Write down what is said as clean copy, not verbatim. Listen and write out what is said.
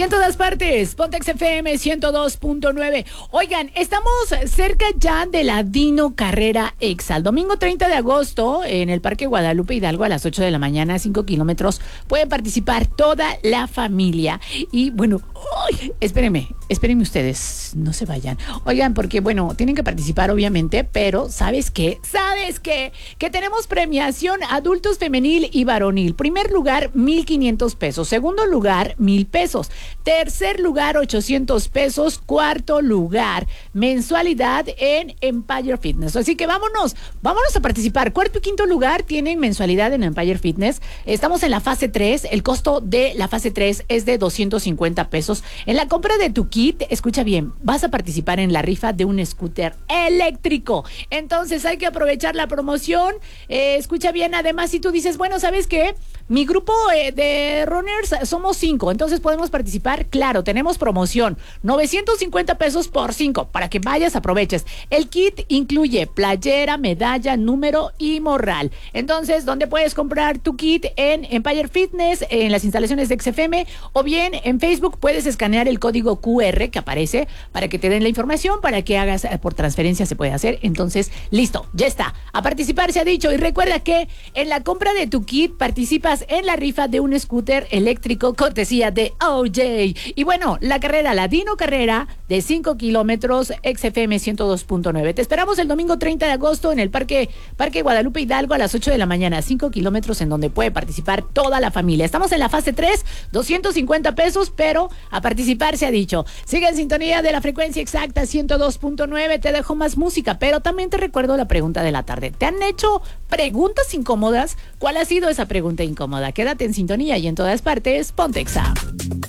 Y en todas partes, Pontex FM 102.9. Oigan, estamos cerca ya de la Dino Carrera Exa. El domingo 30 de agosto, en el Parque Guadalupe Hidalgo, a las 8 de la mañana, 5 kilómetros, pueden participar toda la familia. Y bueno, espérenme ustedes, no se vayan. Oigan, porque bueno, tienen que participar obviamente, pero ¿sabes qué? Que tenemos premiación adultos femenil y varonil. Primer lugar, 1,500 pesos. Segundo lugar, 1,000 pesos. Tercer lugar, 800 pesos. Cuarto lugar, mensualidad en Empire Fitness. Así que vámonos a participar. Cuarto y quinto lugar tienen mensualidad en Empire Fitness. Estamos en la fase 3. El costo de la fase 3 es de 250 pesos. En la compra de tu kit, escucha bien, vas a participar en la rifa de un scooter eléctrico. Entonces hay que aprovechar la promoción. Escucha bien, además, si tú dices, bueno, ¿sabes qué? Mi grupo de runners somos 5, entonces podemos participar. Claro, tenemos promoción, 950 pesos por 5, para que vayas, aproveches. El kit incluye playera, medalla, número y morral. Entonces, ¿dónde puedes comprar tu kit? En Empire Fitness, en las instalaciones de XFM, o bien en Facebook puedes escanear el código QR que aparece para que te den la información, para que hagas por transferencia, se puede hacer. Entonces, listo, ya está. A participar se ha dicho. Y recuerda que en la compra de tu kit participas en la rifa de un scooter eléctrico cortesía de OJ. Y bueno, la Dino Carrera de 5 kilómetros, XFM 102.9. Te esperamos el domingo 30 de agosto en el Parque Guadalupe Hidalgo a las 8 de la mañana. 5 kilómetros en donde puede participar toda la familia. Estamos en la fase 3, 250 pesos, pero a participar se ha dicho. Sigue en sintonía de la frecuencia exacta 102.9. Te dejo más música, pero también te recuerdo la pregunta de la tarde. ¿Te han hecho preguntas incómodas? ¿Cuál ha sido esa pregunta incómoda? Quédate en sintonía y en todas partes, Pontexa.